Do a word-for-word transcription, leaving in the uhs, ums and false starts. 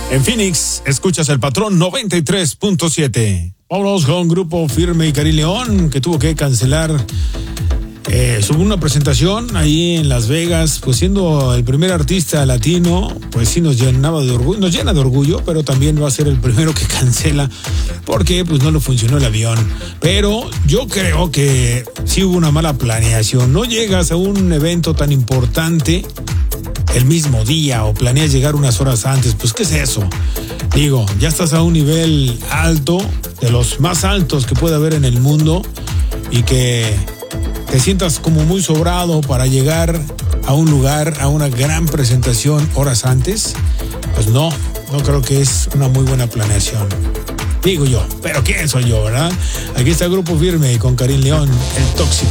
En Phoenix, escuchas el Patrón noventa y tres punto siete. Vámonos con Grupo Firme y Karim León, que tuvo que cancelar eh, su una presentación ahí en Las Vegas, pues siendo el primer artista latino, pues sí nos llenaba de orgullo, nos llena de orgullo, pero también va a ser el primero que cancela, porque pues no le funcionó el avión. Pero yo creo que sí hubo una mala planeación. No llegas a un evento tan importante el mismo día o planeas llegar unas horas antes, pues ¿qué es eso? Digo, ya estás a un nivel alto, de los más altos que puede haber en el mundo, y que te sientas como muy sobrado para llegar a un lugar, a una gran presentación horas antes, pues no, no creo que es una muy buena planeación. Digo yo, pero ¿quién soy yo, verdad? Aquí está el Grupo Firme con Karim León, el tóxico.